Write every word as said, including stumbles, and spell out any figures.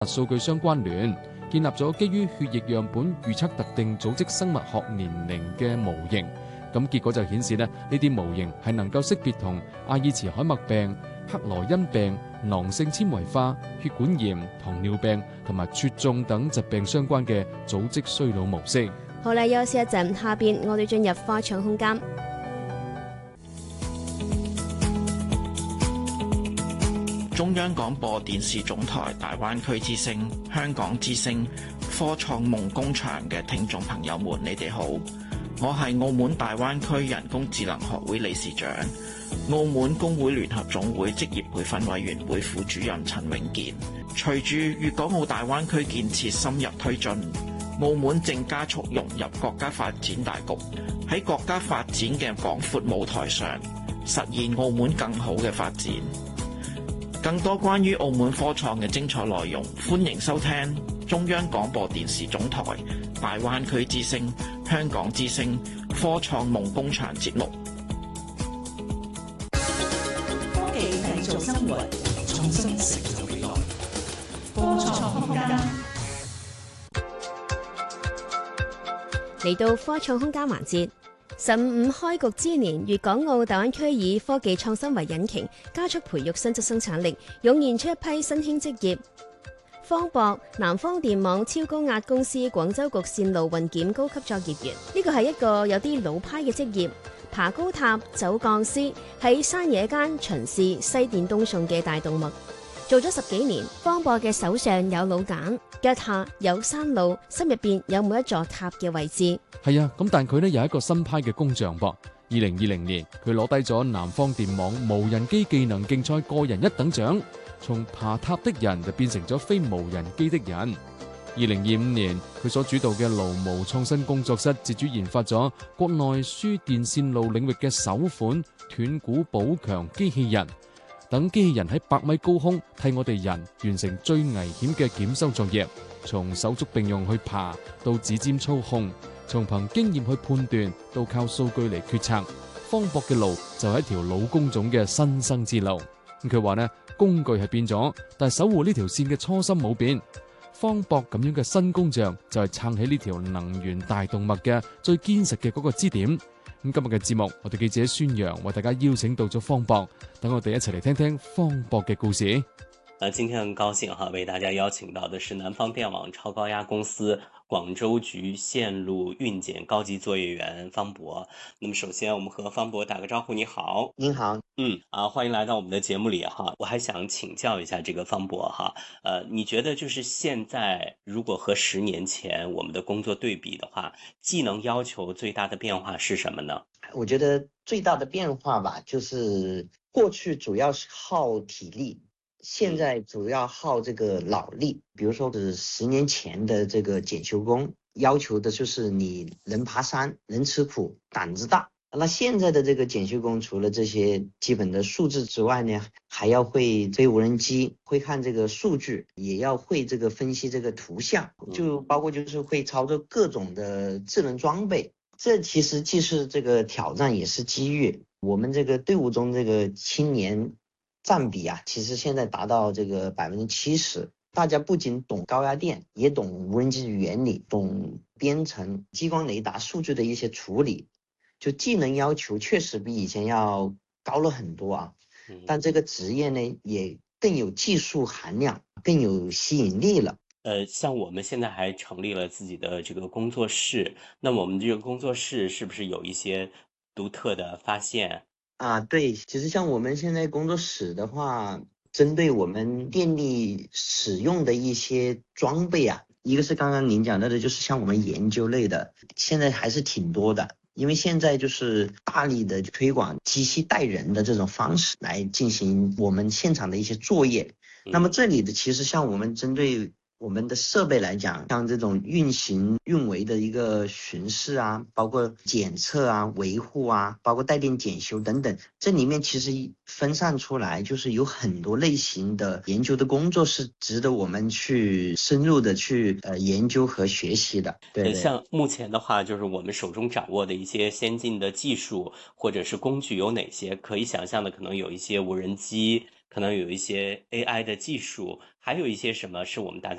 數據相關聯，建立咗基於血液樣本預測特定組織生物學年齡嘅模型。咁結果就顯示咧，呢啲模型係能夠識別同阿爾茨海默病、克羅恩病、囊性纖維化、血管炎、糖尿病同埋血重等疾病相關嘅組織衰老模式。 好啦，休息一陣，下邊我哋進入科創空間。 中央廣播電視總台大灣區之聲、香港之聲、科創夢工場嘅聽眾朋友們，你哋好，我係澳門大灣區人工智能學會理事長、澳門工會聯合總會職業培訓委員會副主任陳永健。隨住粵港澳大灣區建設深入推進，澳門正加速融入國家發展大局，喺國家發展嘅廣闊舞台上，實現澳門更好嘅發展。更多關於澳門科創嘅精彩內容，歡迎收聽中央廣播電視總台大灣區之聲、香港之聲科創夢工場節目。 科技製造生活，創新成就未來。科創空間。 嚟到科創空間環節。十五開局之年，粵港澳大灣區以科技創新為引擎，加速培育新質生產力，湧現出一批新興職業。方博、南方電網超高壓公司廣州局線路運檢高級作業員，呢個係一個有啲老派嘅職業。爬高塔、走鋼絲，喺山野間巡視西電東送嘅大動脈。做咗十幾年，方博嘅手上有老繭，腳下有山路，心入邊有每一座塔嘅位置。 係啊，咁但佢呢有一個新派嘅工匠噃。二零二零年，佢攞低咗南方電網無人機技能競賽個人一等獎，從爬塔的人就變成咗非無人機的人。二零二五年，佢所主導嘅勞模創新工作室自主研發咗國內輸電線路領域嘅首款斷估補強機器人。等機器人喺百米高空替我哋人完成最危險嘅檢修作業，從手足並用去爬到指尖操控，從憑經驗去判斷到靠數據嚟決策。方博嘅路就係一條老工種嘅新生之路。佢話呢，工具係變咗，但係守護呢條線嘅初心冇變。方博咁樣嘅新工匠就係撐起呢條能源大動脈嘅最堅實嘅嗰個支點。咁今日嘅節目，我哋記者孫陽為大家邀請到咗方博，等我哋一齊嚟聽聽方博嘅故事。 呃，今天很高興哈，為大家邀請到的是南方電網超高壓公司廣州局線路運檢高級作業員方博。那麼首先我們和方博打個招呼。你好。 您好。 嗯啊，歡迎來到我們的節目裏哈。我還想請教一下這個方博哈，呃，你覺得就是現在如果和十年前我們的工作對比的話，技能要求最大的變化是什麼呢？ 我覺得最大的變化吧，就是過去主要是耗體力，現在主要耗這個腦力。比如說是十年前的這個檢修工，要求的就是你能爬山、能吃苦、膽子大。那現在的這個檢修工，除了這些基本的數字之外呢，還要會飛無人機，會看這個數據，也要會這個分析這個圖像，就包括就是會操作各種的智能裝備。這其實既是這個挑戰，也是機遇。我們這個隊伍中這個青年佔比啊，其實現在達到這個百分之七十。大家不僅懂高壓電，也懂無人機原理，懂編程、激光雷達數據的一些處理。就技能要求確實比以前要高了很多啊，但這個職業呢，也更有技術含量，更有吸引力了。 呃，像我們現在還成立了自己的這個工作室，那麼我們這個工作室是不是有一些獨特的發現啊？對，其實像我們現在工作室的話，針對我們電力使用的一些裝備啊，一個是剛剛您講到的，就是像我們研究類的，現在還是挺多的。因為現在就是大力的推廣機器帶人的這種方式來進行我們現場的一些作業。那麼這裡的其實像我們針對我們的設備來講，像這種運行運維的一個巡視啊，包括檢測啊、維護啊，包括帶電檢修等等，這裡面其實分散出來，就是有很多類型的研究的工作是值得我們去深入的去呃研究和學習的。對， 像目前的話，就是我們手中掌握的一些先進的技術或者是工具有哪些？可以想象的，可能有一些無人機。 可能有一些 A I 的技术，还有一些什么是我们大家